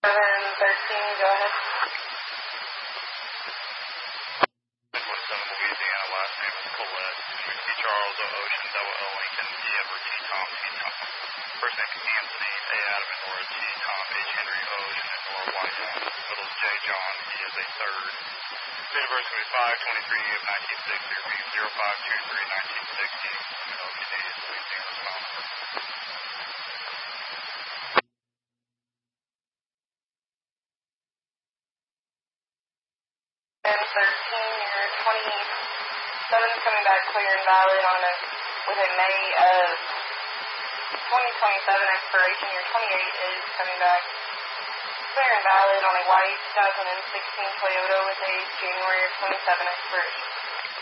713, go ahead. Midwest Southern Louisiana, last name is Colette. T. Charles, O. Ocean, Noah, O. Lincoln, T. Edward, T. Tom, T. Tom. First name is Anthony, A. Adam, and Nora, T. Tom, H. Henry, O. Ocean, and Nora, Y. John. Middle is J. John, he is a third. Date of birth is going to be 5/23 of 1960, or 05/23/1960. Middle of Canadian, Louisiana, Wisconsin. 13, you're 27 coming back clear and valid on with a May of 2027 expiration. Your 28 is coming back clear and valid on a white 2016 Toyota with a January of 27 expiration.